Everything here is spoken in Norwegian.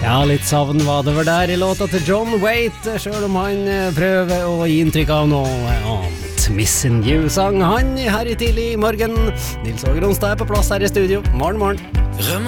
Ja, litt savn var det vel der I låta til John Waite, selv om han prøver å gi inntrykk av noe annet. Missing You sang han her I tidlig morgen. Nils Åger Onsdag på plass her I studio. Morgen.